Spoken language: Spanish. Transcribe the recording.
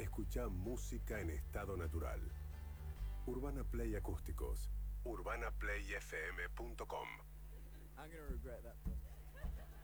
Escuchá música en estado natural. Urbana Play Acústicos. UrbanaPlayFM.com. I'm gonna regret that.